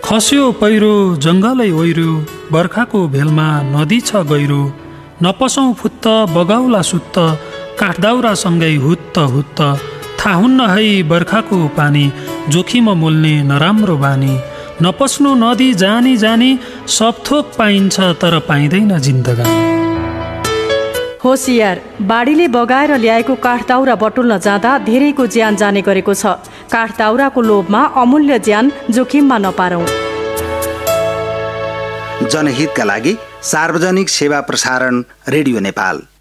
खस्यो पहिरो जङ्गलै ओइरो, बर्खाको भेलमा नदी छ गहिरो। नपसौँ फुत्त बगाउला सुत्त, काठदाउरासँगै हुत्त हुत्त। थाहा हुन्न है बर्खाको पानी, जोखिम मोल्ने नराम्रो बानी। नपस्नु नदी जानी जानी, सब थोक पाइन्छ तर पाइँदैन जिन्दगानी। होसियार, बाढीले बगाएर ल्याएको काठदाउरा बटुल्न जाँदा धेरैको ज्यान जाने गरेको छ। काठदाउराको लोभमा अमूल्य ज्यान जोखिममा नपारौँ। जनहितका लागि सार्वजनिक सेवा प्रसारण रेडियो नेपाल।